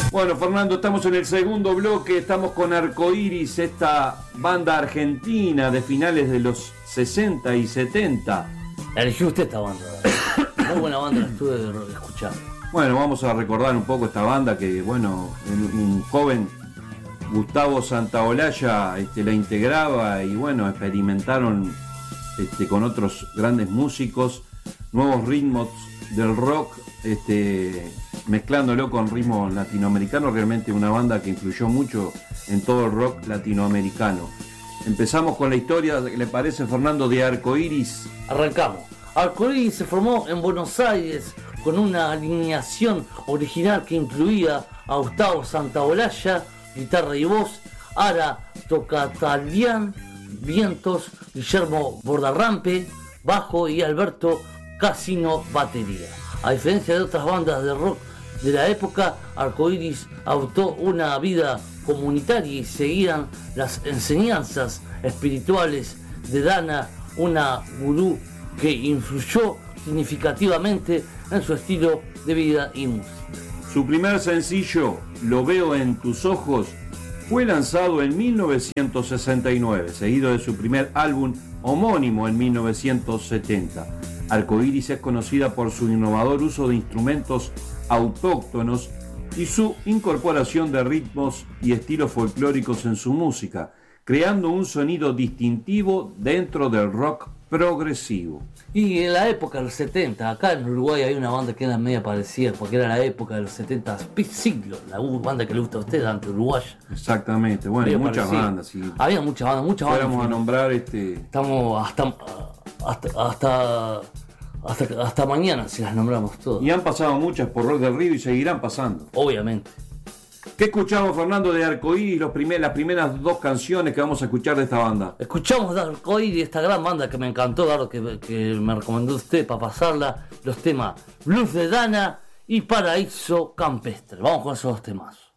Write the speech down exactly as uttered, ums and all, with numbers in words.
Bueno, Fernando, estamos en el segundo bloque, estamos con Arcoiris, esta banda argentina de finales de los sesenta y setenta. Eligió usted esta banda. Muy buena banda, la estuve escuchando. Bueno, vamos a recordar un poco esta banda que, bueno, un joven Gustavo Santaolalla este, la integraba y, bueno, experimentaron este, con otros grandes músicos nuevos ritmos del rock, este, mezclándolo con ritmos latinoamericanos. Realmente una banda que influyó mucho en todo el rock latinoamericano. Empezamos con la historia, ¿le parece, Fernando, de Arcoiris? Arrancamos. Arcoiris se formó en Buenos Aires con una alineación original que incluía a Gustavo Santaolalla, guitarra y voz, Ara Tocatalian, vientos, Guillermo Bordarrampe, bajo y Alberto Casino, batería. A diferencia de otras bandas de rock de la época, Arcoiris adoptó una vida comunitaria y seguían las enseñanzas espirituales de Dana, una gurú que influyó significativamente en su estilo de vida y música. Su primer sencillo, Lo veo en tus ojos, fue lanzado en mil novecientos sesenta y nueve, seguido de su primer álbum homónimo en mil novecientos setenta. Arcoiris es conocida por su innovador uso de instrumentos autóctonos y su incorporación de ritmos y estilos folclóricos en su música, creando un sonido distintivo dentro del rock progresivo. Y en la época de los setenta, acá en Uruguay hay una banda que era media parecida, porque era la época de los setenta, siglo, la banda que le gusta a usted, ante uruguaya. Exactamente, bueno, hay muchas parecido. bandas. Sí. Había muchas bandas, muchas bandas. Vamos a nombrar este. Estamos hasta hasta hasta hasta, hasta mañana si las nombramos todas. Y han pasado muchas por Rock del Río y seguirán pasando. Obviamente. ¿Qué escuchamos, Fernando, de Arcoiris, los primer, las primeras dos canciones que vamos a escuchar de esta banda? Escuchamos de Arcoiris, esta gran banda que me encantó, claro, que, que me recomendó usted para pasarla, los temas Blues de Dana y Paraíso Campestre. Vamos con esos dos temas.